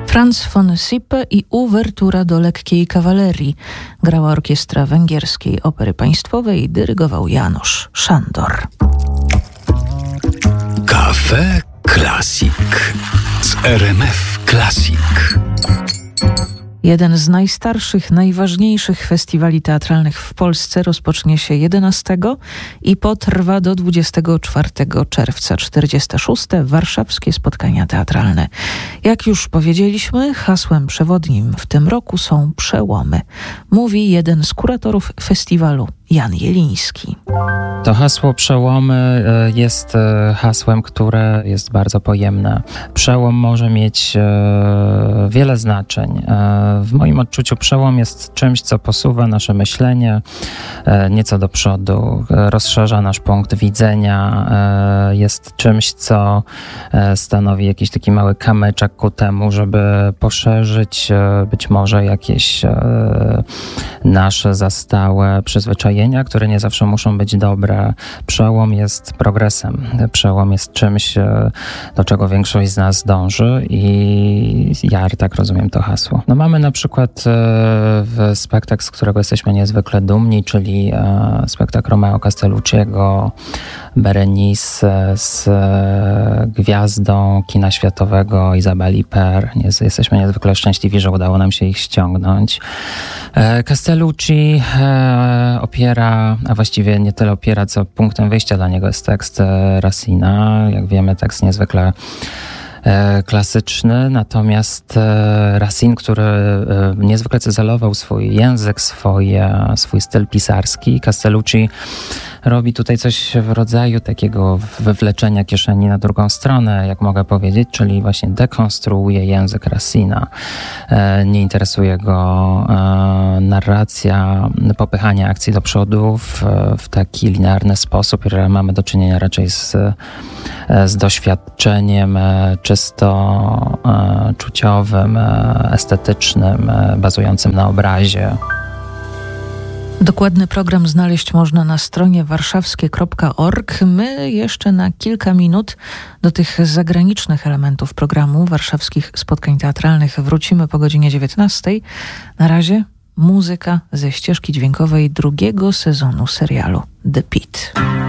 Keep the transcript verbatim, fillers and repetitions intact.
Franz von Sippe i uwertura do lekkiej kawalerii. Grała orkiestra węgierskiej opery państwowej, dyrygował János Sándor. Cafe Classic z R M F Classic. Jeden z najstarszych, najważniejszych festiwali teatralnych w Polsce rozpocznie się jedenastego i potrwa do dwudziestego czwartego czerwca. czterdzieste szóste Warszawskie Spotkania Teatralne. Jak już powiedzieliśmy, hasłem przewodnim w tym roku są przełomy. Mówi jeden z kuratorów festiwalu, Jan Jeliński. To hasło przełomy jest hasłem, które jest bardzo pojemne. Przełom może mieć wiele znaczeń. W moim odczuciu przełom jest czymś, co posuwa nasze myślenie nieco do przodu, rozszerza nasz punkt widzenia, jest czymś, co stanowi jakiś taki mały kamyczek ku temu, żeby poszerzyć być może jakieś nasze zastałe przyzwyczajenia, które nie zawsze muszą być dobre. Przełom jest progresem. Przełom jest czymś, do czego większość z nas dąży i ja tak rozumiem to hasło. No mamy na przykład w spektakl, z którego jesteśmy niezwykle dumni, czyli spektakl Romeo Castellucciego, Berenice z gwiazdą kina światowego Isabelle Huppert. Jesteśmy niezwykle szczęśliwi, że udało nam się ich ściągnąć. Castellucci opiera, a właściwie nie tyle opiera, co punktem wyjścia dla niego jest tekst Racina. Jak wiemy, tekst niezwykle klasyczny, natomiast Racine, który niezwykle cyzelował swój język, swoje, swój styl pisarski, Castellucci robi tutaj coś w rodzaju takiego wywleczenia kieszeni na drugą stronę, jak mogę powiedzieć, czyli właśnie dekonstruuje język Racina. Nie interesuje go narracja, popychanie akcji do przodu w, w taki linearny sposób. Mamy do czynienia raczej z, z doświadczeniem czysto czuciowym, estetycznym, bazującym na obrazie. Dokładny program znaleźć można na stronie warszawskie kropka org. My jeszcze na kilka minut do tych zagranicznych elementów programu warszawskich spotkań teatralnych wrócimy po godzinie dziewiętnastej. Na razie muzyka ze ścieżki dźwiękowej drugiego sezonu serialu The Pit.